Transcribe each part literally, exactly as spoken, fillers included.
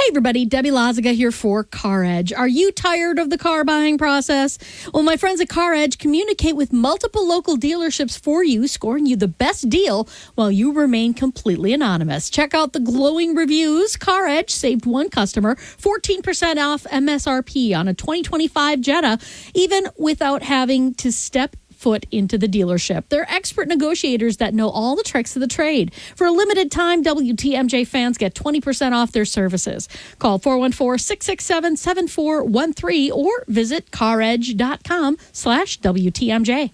Hey everybody, Debbie Lazaga here for Car Edge. Are you tired of the car buying process? Well, my friends at Car Edge communicate with multiple local dealerships for you, scoring you the best deal while you remain completely anonymous. Check out the glowing reviews. Car Edge saved one customer fourteen percent off M S R P on a twenty twenty-five Jetta, even without having to step foot into the dealership. They're expert negotiators that know all the tricks of the trade. For a limited time, W T M J fans get twenty percent off their services. Call four one four, six six seven, seven four one three or visit caredge.com slash WTMJ.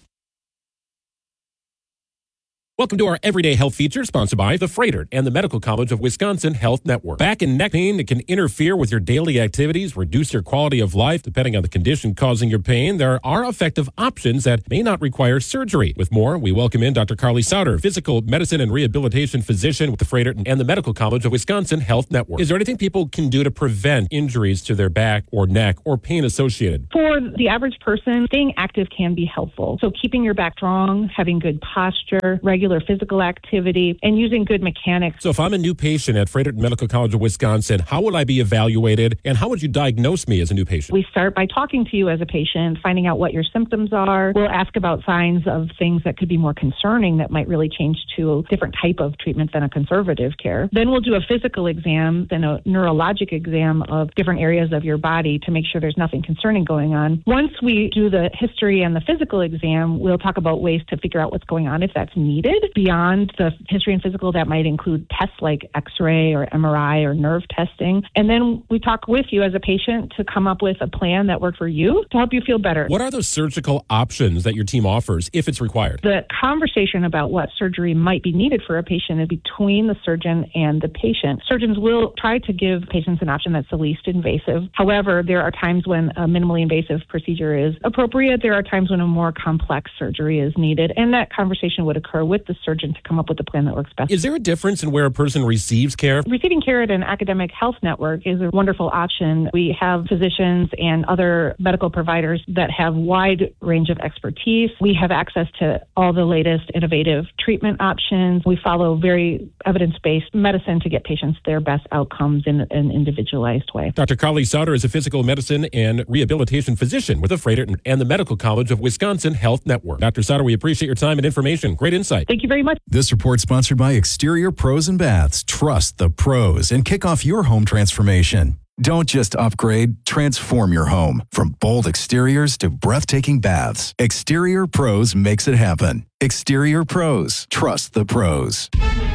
Welcome to our Everyday Health feature, sponsored by The Freighter and the Medical College of Wisconsin Health Network. Back and neck pain that can interfere with your daily activities, reduce your quality of life, depending on the condition causing your pain. There are effective options that may not require surgery. With more, we welcome in Doctor Carly Sauter, physical medicine and rehabilitation physician with The Freighter and the Medical College of Wisconsin Health Network. Is there anything people can do to prevent injuries to their back or neck or pain associated? For the average person, staying active can be helpful. So keeping your back strong, having good posture, regular physical activity, and using good mechanics. So if I'm a new patient at Freighter Medical College of Wisconsin, how would I be evaluated and how would you diagnose me as a new patient? We start by talking to you as a patient, finding out what your symptoms are. We'll ask about signs of things that could be more concerning that might really change to a different type of treatment than a conservative care. Then we'll do a physical exam, then a neurologic exam of different areas of your body to make sure there's nothing concerning going on. Once we do the history and the physical exam, we'll talk about ways to figure out what's going on if that's needed. Beyond the history and physical, that might include tests like X-ray or M R I or nerve testing. And then we talk with you as a patient to come up with a plan that works for you to help you feel better. What are those surgical options that your team offers if it's required? The conversation about what surgery might be needed for a patient is between the surgeon and the patient. Surgeons will try to give patients an option that's the least invasive. However, there are times when a minimally invasive procedure is appropriate. There are times when a more complex surgery is needed. And that conversation would occur with the surgeon to come up with a plan that works best. Is there a difference in where a person receives care? Receiving care at an academic health network is a wonderful option. We have physicians and other medical providers that have wide range of expertise. We have access to all the latest innovative treatment options. We follow very evidence-based medicine to get patients their best outcomes in an individualized way. Doctor Carly Sauter is a physical medicine and rehabilitation physician with the Freighter and the Medical College of Wisconsin Health Network. Doctor Sauter, we appreciate your time and information. Great insight. Thank you very much. This report sponsored by Exterior Pros and Baths. Trust the pros and kick off your home transformation. Don't just upgrade, transform your home. From bold exteriors to breathtaking baths, Exterior Pros makes it happen. Exterior Pros. Trust the pros.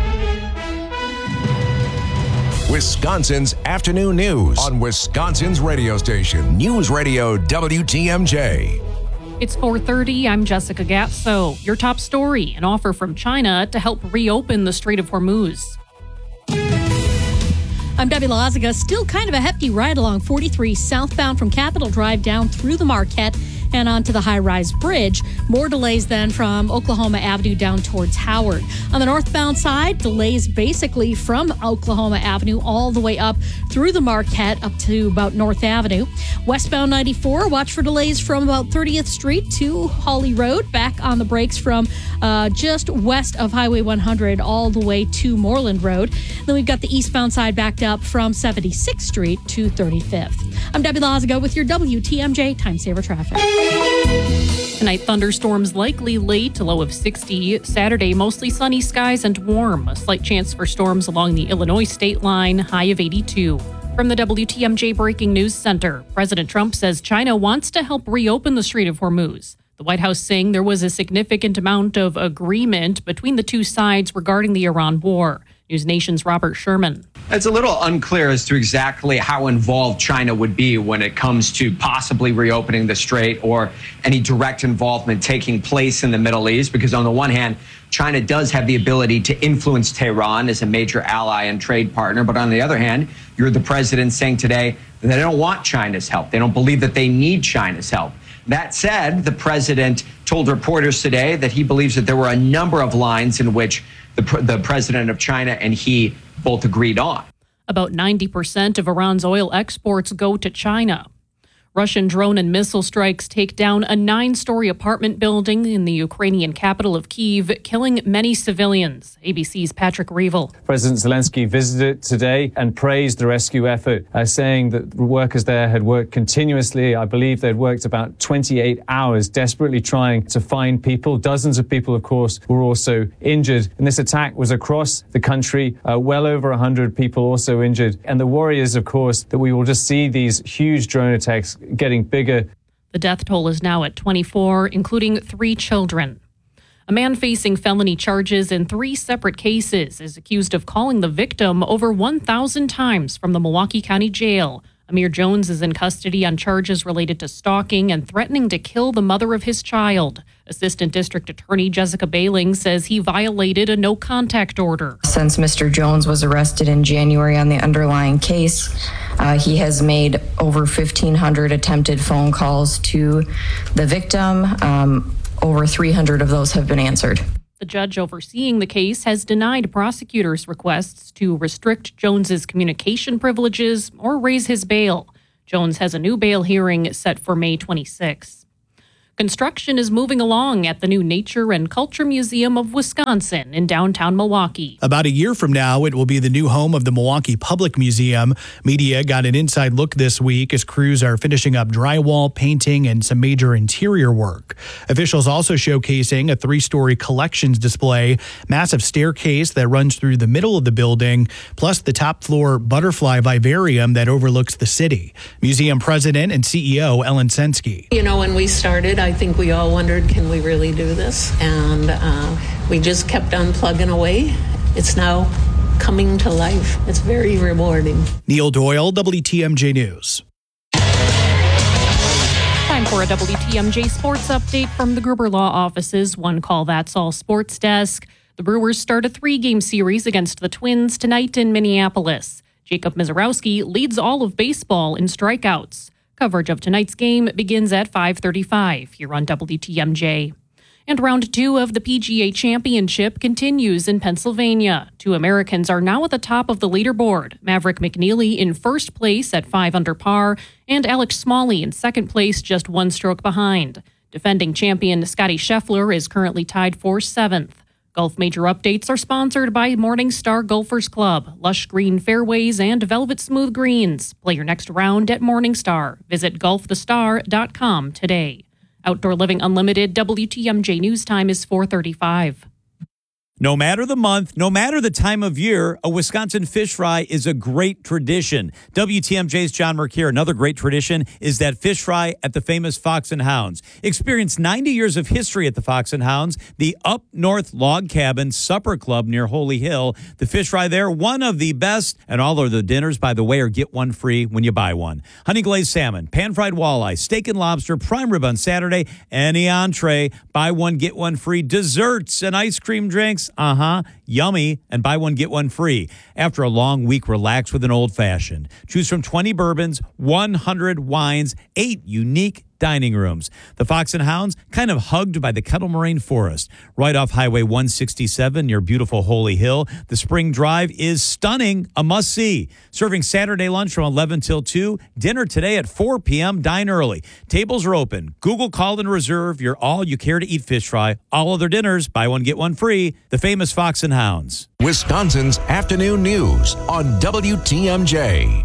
Wisconsin's afternoon news on Wisconsin's radio station, News Radio W T M J. It's four thirty. I'm Jessica Gatso. Your top story, an offer from China to help reopen the Strait of Hormuz. I'm Debbie Lazaga. Still kind of a hefty ride along forty-three southbound from Capitol Drive down through the Marquette and onto the high-rise bridge. More delays then from Oklahoma Avenue down towards Howard. On the northbound side, delays basically from Oklahoma Avenue all the way up through the Marquette up to about North Avenue. Westbound ninety-four, watch for delays from about thirtieth Street to Hawley Road. Back on the brakes from uh, just west of Highway one hundred all the way to Moreland Road. Then we've got the eastbound side backed up from seventy-sixth Street to thirty-fifth. I'm Debbie Lazaga with your W T M J Time Saver Traffic. Tonight, thunderstorms likely late, a low of sixty. Saturday, mostly sunny skies and warm. A slight chance for storms along the Illinois state line, high of eighty-two. From the W T M J Breaking News Center, President Trump says China wants to help reopen the Strait of Hormuz. The White House saying there was a significant amount of agreement between the two sides regarding the Iran war. News Nation's Robert Sherman. It's a little unclear as to exactly how involved China would be when it comes to possibly reopening the strait or any direct involvement taking place in the Middle East, because on the one hand, China does have the ability to influence Tehran as a major ally and trade partner. But on the other hand, you're the president saying today that they don't want China's help. They don't believe that they need China's help. That said, the president told reporters today that he believes that there were a number of lines in which the, the president of China and he both agreed on. About ninety percent of Iran's oil exports go to China. Russian drone and missile strikes take down a nine-story apartment building in the Ukrainian capital of Kyiv, killing many civilians. A B C's Patrick Revel. President Zelensky visited today and praised the rescue effort, uh, saying that the workers there had worked continuously. I believe they'd worked about twenty-eight hours, desperately trying to find people. Dozens of people, of course, were also injured. And this attack was across the country, uh, well over one hundred people also injured. And the worry is, of course, that we will just see these huge drone attacks getting bigger. The death toll is now at twenty-four, including three children. A man facing felony charges in three separate cases is accused of calling the victim over one thousand times from the Milwaukee County Jail. Amir Jones is in custody on charges related to stalking and threatening to kill the mother of his child. Assistant District Attorney Jessica Bailing says he violated a no-contact order. Since Mister Jones was arrested in January on the underlying case, uh, he has made over fifteen hundred attempted phone calls to the victim. Um, over three hundred of those have been answered. The judge overseeing the case has denied prosecutors' requests to restrict Jones's communication privileges or raise his bail. Jones has a new bail hearing set for May twenty-sixth. Construction is moving along at the new Nature and Culture Museum of Wisconsin in downtown Milwaukee. About a year from now, it will be the new home of the Milwaukee Public Museum. Media got an inside look this week as crews are finishing up drywall, painting, and some major interior work. Officials also showcasing a three-story collections display, massive staircase that runs through the middle of the building, plus the top-floor butterfly vivarium that overlooks the city. Museum president and C E O Ellen Sensky. You know, when we started, I think we all wondered, can we really do this? And uh, we just kept on plugging away. It's now coming to life. It's very rewarding. Neil Doyle, W T M J News. Time for a W T M J sports update from the Gruber Law Office's One Call That's All sports desk. The Brewers start a three-game series against the Twins tonight in Minneapolis. Jacob Mizorowski leads all of baseball in strikeouts. Coverage of tonight's game begins at five thirty-five here on W T M J. And round two of the P G A Championship continues in Pennsylvania. Two Americans are now at the top of the leaderboard. Maverick McNeely in first place at five under par, and Alex Smalley in second place, just one stroke behind. Defending champion Scotty Scheffler is currently tied for seventh. Golf Major Updates are sponsored by Morningstar Golfers Club, lush green fairways, and velvet smooth greens. Play your next round at Morningstar. Visit golf the star dot com today. Outdoor Living Unlimited W T M J News Time is four thirty-five. No matter the month, no matter the time of year, a Wisconsin fish fry is a great tradition. W T M J's John Mercure. Another great tradition is that fish fry at the famous Fox and Hounds. Experience ninety years of history at the Fox and Hounds, the Up North Log Cabin Supper Club near Holy Hill. The fish fry there, one of the best, and all of the dinners, by the way, are get one free when you buy one. Honey glazed salmon, pan-fried walleye, steak and lobster, prime rib on Saturday, any entree, buy one, get one free. Desserts and ice cream drinks. Uh-huh. Yummy. And buy one, get one free. After a long week, relax with an old-fashioned. Choose from twenty bourbons, one hundred wines, eight unique dining rooms. The Fox and Hounds, kind of hugged by the Kettle Moraine Forest. Right off Highway one sixty-seven near beautiful Holy Hill. The Spring Drive is stunning, a must-see. Serving Saturday lunch from eleven till two. Dinner today at four p.m. Dine early. Tables are open. Google, call, and reserve your all-you-care-to-eat fish fry. All other dinners, buy one, get one free. The famous Fox and Hounds. Wisconsin's afternoon news on W T M J.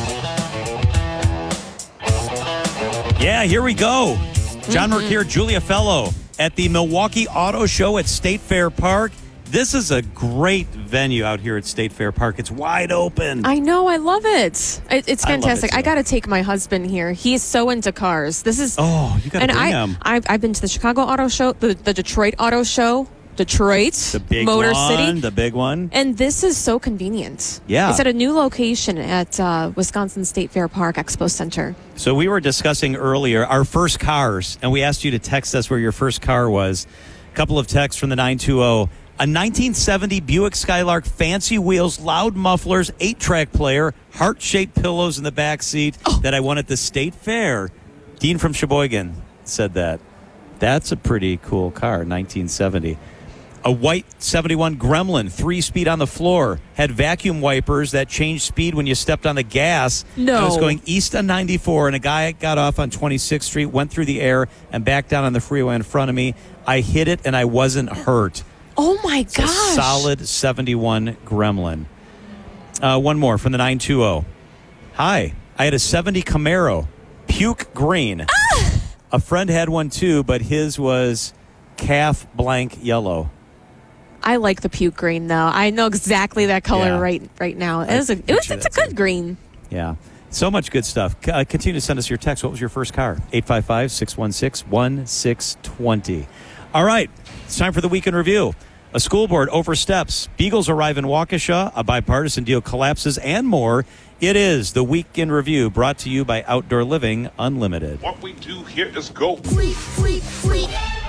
Yeah, here we go. John mm-hmm. Mercure, Julia Fellow at the Milwaukee Auto Show at State Fair Park. This is a great venue out here at State Fair Park. It's wide open. I know. I love it. it it's fantastic. I, I got to take my husband here. He's so into cars. This is. Oh, you got to bring I, him. I've, I've been to the Chicago Auto Show, the, the Detroit Auto Show. Detroit, the big Motor one, City, the big one, and this is so convenient. Yeah, it's at a new location at uh, Wisconsin State Fair Park Expo Center. So we were discussing earlier our first cars, and we asked you to text us where your first car was. A couple of texts from the nine two zero. A nineteen seventy Buick Skylark, fancy wheels, loud mufflers, eight-track player, heart-shaped pillows in the back seat oh. that I won at the State Fair. Dean from Sheboygan said that. That's a pretty cool car, nineteen seventy. A white seventy-one Gremlin, three speed on the floor, had vacuum wipers that changed speed when you stepped on the gas. No. I was going east on ninety-four, and a guy got off on twenty-sixth Street, went through the air, and back down on the freeway in front of me. I hit it, and I wasn't hurt. Oh, my It's gosh. a solid seventy-one Gremlin. Uh, one more from the nine two zero. Hi, I had a seventy Camaro, puke green. Ah! A friend had one too, but his was calf blank yellow. I like the puke green, though. I know exactly that color Yeah. right right now. It is a, it was, it's a good green. Yeah. So much good stuff. C- uh, continue to send us your text. What was your first car? eight five five, six one six, one six two zero. All right. It's time for the Week in Review. A school board oversteps. Beagles arrive in Waukesha. A bipartisan deal collapses and more. It is the Week in Review, brought to you by Outdoor Living Unlimited. What we do here is go. Free, free, free.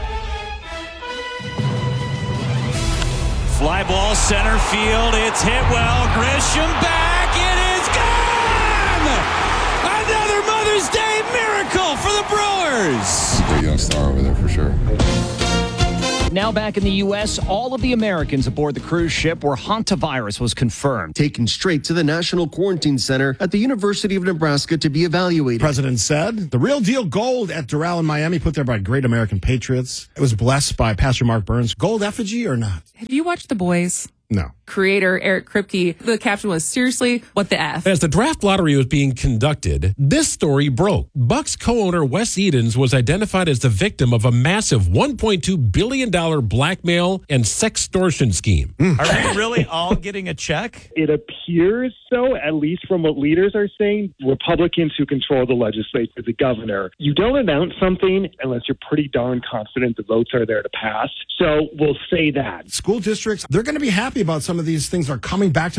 Fly ball center field. It's hit well. Grisham back. It is gone! Another Mother's Day miracle for the Brewers. Big young star over there for sure. Now back in the U S, all of the Americans aboard the cruise ship where hantavirus was confirmed. Taken straight to the National Quarantine Center at the University of Nebraska to be evaluated. President said the real deal gold at Doral in Miami, put there by Great American Patriots. It was blessed by Pastor Mark Burns. Gold effigy or not? Have you watched The Boys? No. Creator Eric Kripke, the caption was, seriously, what the F? As the draft lottery was being conducted, this story broke. Bucks co-owner Wes Edens was identified as the victim of a massive one point two billion dollars blackmail and sextortion scheme. Are we really all getting a check? It appears so, at least from what leaders are saying. Republicans who control the legislature, the governor, you don't announce something unless you're pretty darn confident the votes are there to pass. So we'll say that. School districts, they're going to be happy about some of these things that are coming back to